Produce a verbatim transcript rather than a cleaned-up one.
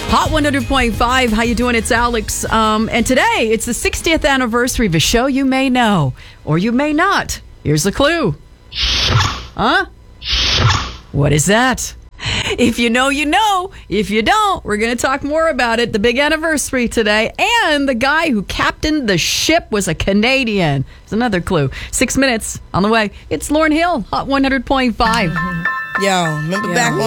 Hot one hundred point five. How you doing? It's Alex. Um, and today, it's the sixtieth anniversary of a show you may know, or you may not. Here's the clue. Huh? What is that? If you know, you know. If you don't, we're going to talk more about it. The big anniversary today. And the guy who captained the ship was a Canadian. It's another clue. Six minutes on the way. It's Lauryn Hill, Hot one hundred point five. Yo, remember Yo. back on